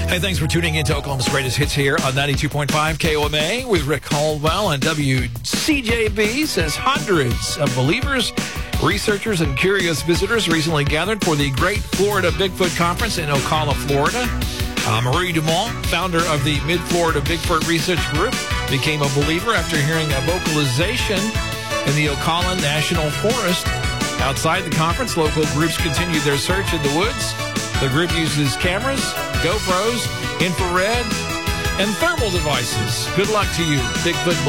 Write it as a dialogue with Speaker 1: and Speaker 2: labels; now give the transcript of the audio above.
Speaker 1: Hey, thanks for tuning in to Oklahoma's Greatest Hits here on 92.5 KOMA with Rick Caldwell, and WCJB says hundreds of believers, researchers, and curious visitors recently gathered for the Great Florida Bigfoot Conference in Ocala, Florida. Marie Dumont, founder of the Mid-Florida Bigfoot Research Group, became a believer after hearing a vocalization in the Ocala National Forest. Outside the conference, local groups continued their search in the woods. The group uses cameras, GoPros, infrared, and thermal devices. Good luck to you, Bigfoot